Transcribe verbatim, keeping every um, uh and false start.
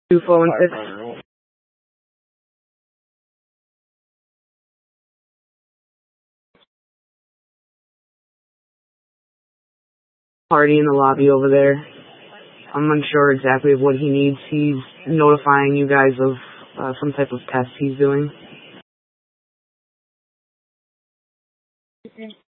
Two four one six. Party in the lobby over there. I'm unsure exactly of what he needs. He's notifying you guys of uh, some type of test he's doing.